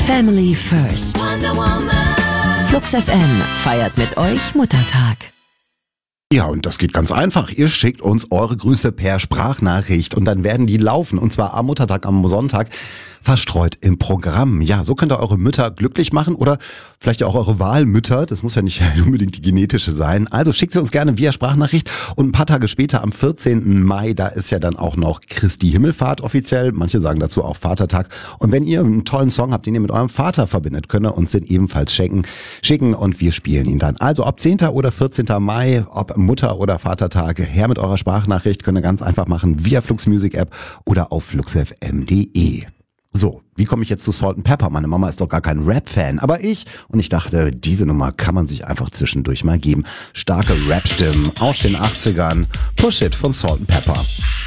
Family First. Flux FM feiert mit euch Muttertag. Ja, und das geht ganz einfach. Ihr schickt uns eure Grüße per Sprachnachricht und dann werden die laufen. Und zwar am Muttertag, am Sonntag, verstreut im Programm. Ja, so könnt ihr eure Mütter glücklich machen oder vielleicht auch eure Wahlmütter. Das muss ja nicht unbedingt die genetische sein. Also schickt sie uns gerne via Sprachnachricht. Und ein paar Tage später, am 14. Mai, da ist ja dann auch noch Christi Himmelfahrt offiziell. Manche sagen dazu auch Vatertag. Und wenn ihr einen tollen Song habt, den ihr mit eurem Vater verbindet, könnt ihr uns den ebenfalls schicken und wir spielen ihn dann. Also ob 10. oder 14. Mai, ob Mutter- oder Vatertag, her mit eurer Sprachnachricht, könnt ihr ganz einfach machen via Flux Music App oder auf fluxfm.de. So, wie komme ich jetzt zu Salt & Pepper? Meine Mama ist doch gar kein Rap-Fan, aber ich dachte, diese Nummer kann man sich einfach zwischendurch mal geben. Starke Rap-Stimmen aus den 80ern. Push It von Salt & Pepper.